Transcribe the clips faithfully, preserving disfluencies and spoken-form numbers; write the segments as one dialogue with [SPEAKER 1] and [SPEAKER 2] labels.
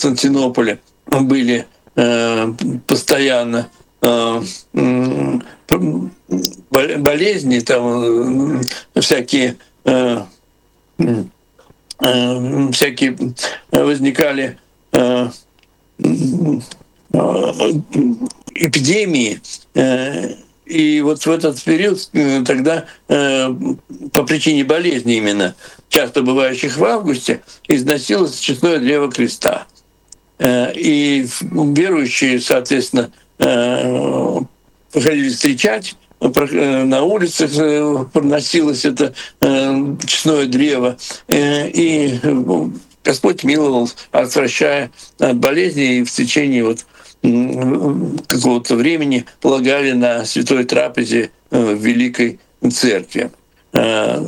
[SPEAKER 1] Константинополя были э, постоянно э, м, бол- болезни, там э, всякие э, м, э, всякие возникали э, м, э, эпидемии. э, И вот в этот период э, тогда э, по причине болезни именно, часто бывающих в августе, износилось честное древо креста. Э, И верующие, соответственно, э, приходили встречать, про- э, на улицах э, проносилось это э, честное древо, э, и э, Господь миловал, отвращая от болезней, и в течение вот м, какого-то времени полагали на святой трапезе э, в Великой Церкви. Э,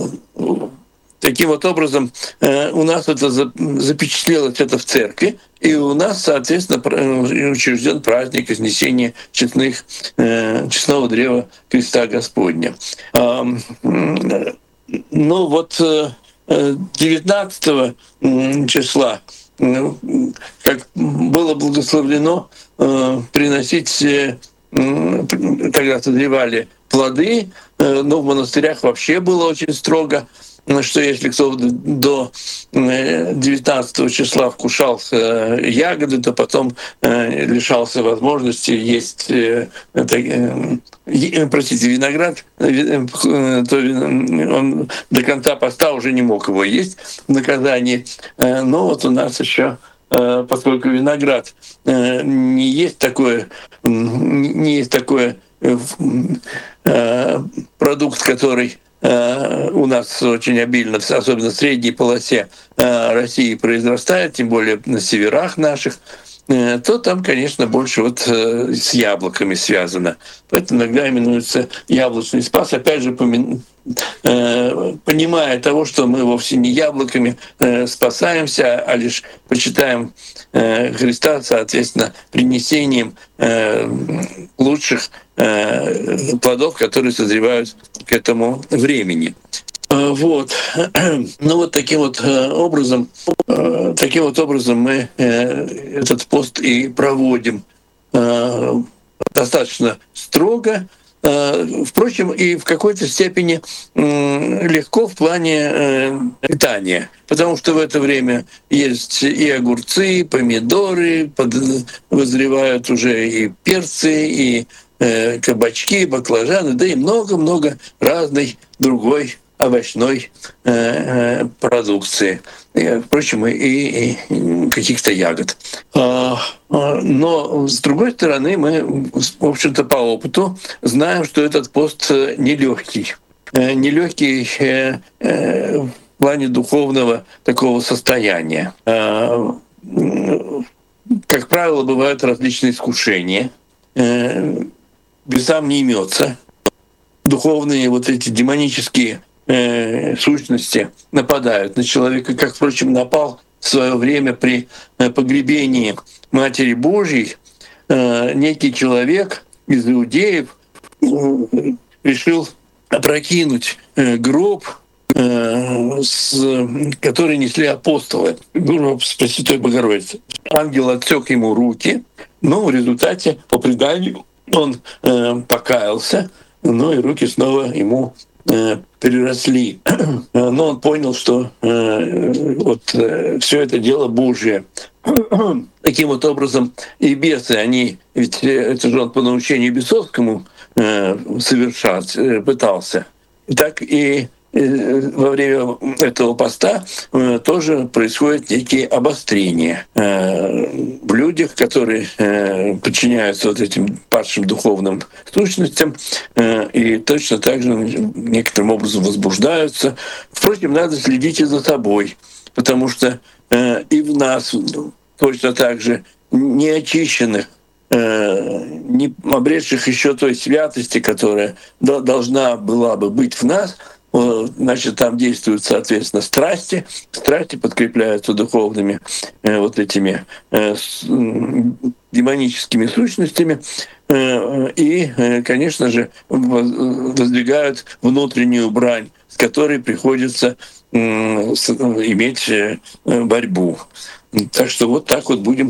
[SPEAKER 1] Таким вот образом, э, у нас это за- запечатлелось это в церкви, и у нас, соответственно, пр- э, учрежден праздник Вознесения честных, э, честного древа креста Господня. Ам, м, Ну вот э, э, девятнадцатого м, числа, э, как было благословлено э, приносить, э, м, тогда созревали плоды, э, но в монастырях вообще было очень строго, ну, что если кто до э, девятнадцатого числа вкушал э, ягоды, то потом э, лишался возможности есть, э, это, э, е- простите, виноград, э, ви- э, то вин- он до конца поста уже не мог его есть в наказании. Э, Но вот у нас еще, э, поскольку виноград э, не есть такое, м, не есть такое э, в- э, продукт, который э, у нас очень обильно, особенно в средней полосе э, России произрастает, тем более на северах наших, э, то там, конечно, больше вот э, с яблоками связано. Поэтому иногда именуется яблочный спас. Опять же, помин- э, понимая того, что мы вовсе не яблоками э, спасаемся, а лишь почитаем э, Христа, соответственно, принесением э, лучших э, плодов, которые созревают к этому времени. Э, Вот. Ну вот таким вот э, образом, э, таким вот образом мы э, этот пост и проводим э, достаточно строго. Э, Впрочем, и в какой-то степени м, легко в плане э, питания, потому что в это время есть и огурцы, и помидоры, под- вызревают уже и перцы, и э, кабачки, и баклажаны, да и много-много разной другой овощной э, э, продукции. И, впрочем, и, и- и каких-то ягод. А, а, Но, с другой стороны, мы, в общем-то, по опыту знаем, что этот пост нелегкий. Нелегкий э, э, в плане духовного такого состояния. А, м, Как правило, бывают различные искушения. Э, Бесам не имется. Духовные вот эти демонические э, сущности нападают на человека, как, впрочем, напал в свое время при э, погребении Матери Божьей э, некий человек из иудеев э, решил опрокинуть э, гроб, э, с, который несли апостолы, гроб с Пресвятой Богородицы. Ангел отсек ему руки, но в результате, по преданию, он э, покаялся, но и руки снова ему э, переросли. Но он понял, что э, вот все это дело Божие. Таким вот образом и бесы, они, ведь это же он по научению бесовскому э, совершать э, пытался. Так и э, во время этого поста э, тоже происходят некие обострения э, в людях, которые э, подчиняются вот этим падшим духовным сущностям э, и точно так же некоторым образом возбуждаются. Впрочем, надо следить и за собой, потому что э, и в нас точно так же неочищенных, э, не обретших еще той святости, которая до- должна была бы быть в нас, э, значит, там действуют, соответственно, страсти. Страсти подкрепляются духовными э, вот этими э, с- м, демоническими сущностями. Э, И, э, конечно же, воз- воздвигают внутреннюю брань, с которой приходится м, с- иметь э, борьбу. Так что вот так вот будем